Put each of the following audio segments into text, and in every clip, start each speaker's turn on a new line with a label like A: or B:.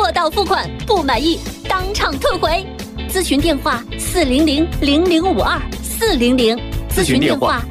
A: 货到付款，不满意当场退回。咨询电话400-0052，400。
B: 咨询电话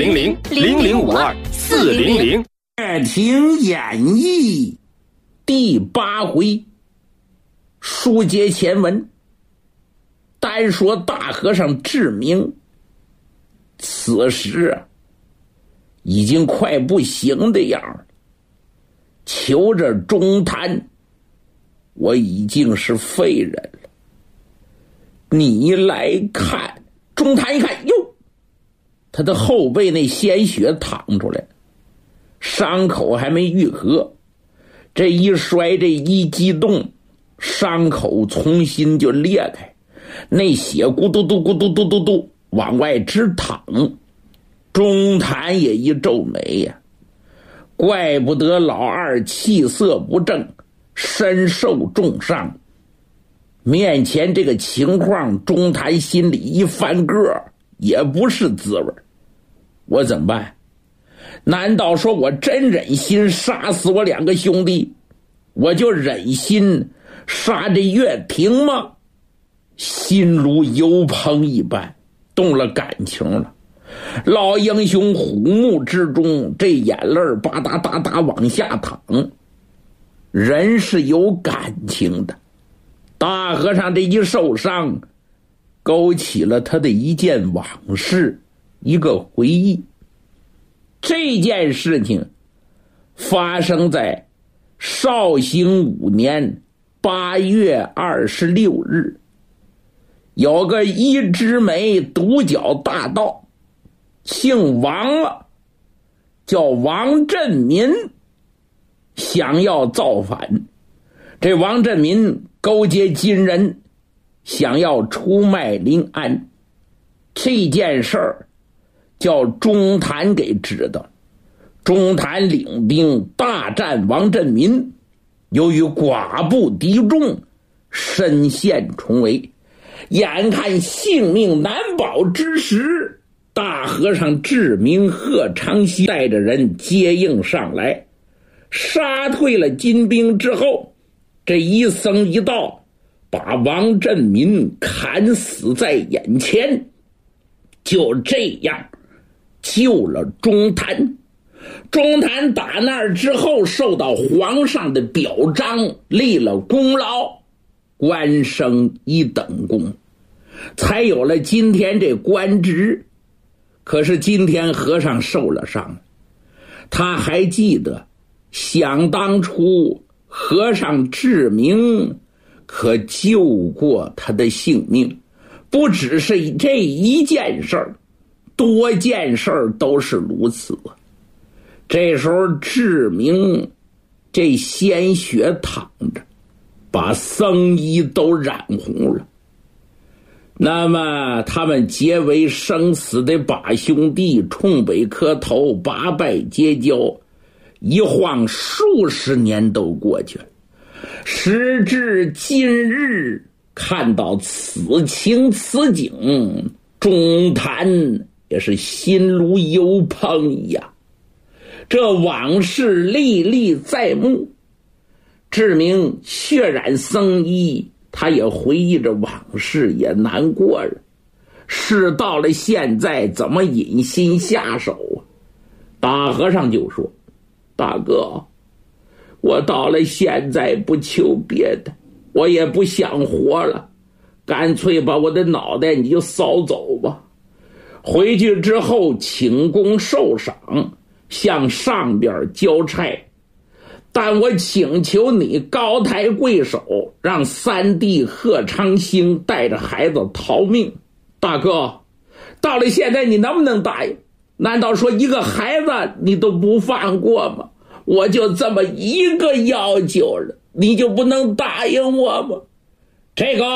B: 400-0052，400。
C: 乐听演绎第8回，书接前文。单说大和尚志明此时已经快不行的样了，求着中坛，我已经是废人了，你来看。中坛一看，哟，他的后背那鲜血淌出来，伤口还没愈合，这一摔，这一激动，伤口重新就裂开，那血咕嘟嘟咕嘟嘟嘟嘟往外直淌。中坛也一皱眉呀，怪不得老二气色不正，身受重伤。面前这个情况，中坛心里一翻个，也不是滋味。我怎么办？难道说我真忍心杀死我2个兄弟，我就忍心杀这岳霆吗？心如油烹一般，动了感情了。老英雄虎目之中，这眼泪吧嗒嗒嗒往下淌。人是有感情的，大和尚这一受伤，勾起了他的一件往事，一个回忆。这件事情发生在绍兴5年8月26日，有个一枝梅独角大盗，姓王了，叫王振民，想要造反。这王振民勾结金人，想要出卖临安。这件事儿叫中坛给知道，中坛领兵大战王振民，由于寡不敌众，身陷重围。眼看性命难保之时，大和尚志明贺长熙带着人接应上来，杀退了金兵之后，这一僧一道把王振民砍死在眼前，就这样救了中坛。中坛打那儿之后受到皇上的表彰，立了功劳，官升1等功，才有了今天这官职。可是今天和尚受了伤，他还记得想当初和尚志明可救过他的性命，不只是这一件事儿，多件事儿都是如此。这时候志明这鲜血淌着，把僧衣都染红了。那么他们结为生死的把兄弟，冲北磕头，八拜结交，一晃数十年都过去了。时至今日，看到此情此景，中坛也是心如油烹一样。这往事历历在目，志明血染僧衣，他也回忆着往事，也难过了。事到了现在，怎么忍心下手啊？大和尚就说：大哥，我到了现在不求别的，我也不想活了，干脆把我的脑袋你就扫走吧。回去之后请功受赏，向上边交差，但我请求你高抬贵手，让三弟贺长兴带着孩子逃命。大哥，到了现在你能不能答应？难道说一个孩子你都不放过吗？我就这么一个要求了，你就不能答应我吗？这个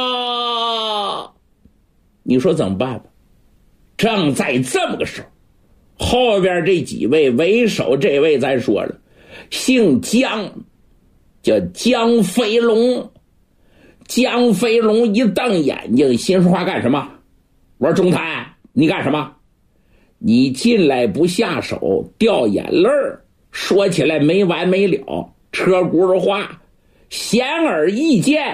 C: 你说怎么办吧？正在这么个时候，后边这几位为首，这位咱说了，姓江，叫江飞龙。江飞龙一瞪眼睛，心说话干什么？我说中坛，你干什么？你进来不下手，掉眼泪儿，说起来没完没了，车轱辘话， 显而易见。